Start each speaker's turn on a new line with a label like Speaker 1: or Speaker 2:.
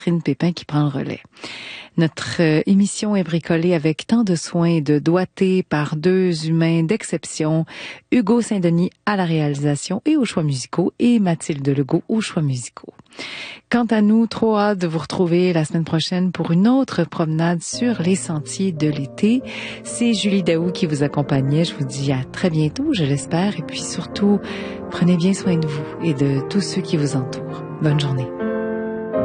Speaker 1: Catherine Pépin qui prend le relais. Notre émission est bricolée avec tant de soin et de doigté par deux humains d'exception, Hugo Saint-Denis à la réalisation et aux choix musicaux et Mathilde Legault aux choix musicaux. Quant à nous, trop hâte de vous retrouver la semaine prochaine pour une autre promenade sur les sentiers de l'été. C'est Julie Daou qui vous accompagnait. Je vous dis à très bientôt, je l'espère. Et puis surtout, prenez bien soin de vous et de tous ceux qui vous entourent. Bonne journée.